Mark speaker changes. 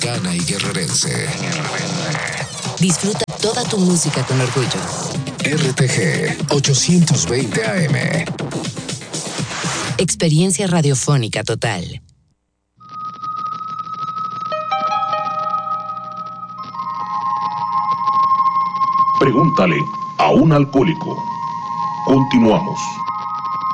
Speaker 1: Cana y guerrerense.
Speaker 2: Disfruta toda tu música con orgullo.
Speaker 1: RTG 820 AM.
Speaker 2: Experiencia radiofónica total.
Speaker 3: Pregúntale a un alcohólico. Continuamos.